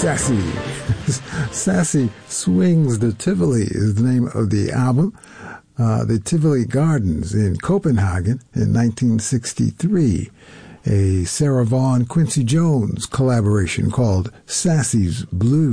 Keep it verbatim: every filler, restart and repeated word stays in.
Sassy. Sassy Swings the Tivoli is the name of the album. Uh, the Tivoli Gardens in Copenhagen in nineteen sixty-three. A Sarah Vaughan Quincy Jones collaboration called Sassy's Blues.